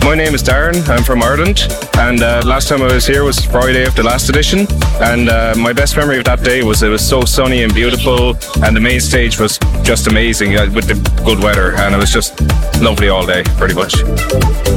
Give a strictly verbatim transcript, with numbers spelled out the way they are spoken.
My name is Darren, I'm from Ireland, and uh, last time I was here was Friday of the last edition, and uh, my best memory of that day was it was so sunny and beautiful, and the main stage was just amazing uh, with the good weather, and it was just lovely all day, pretty much.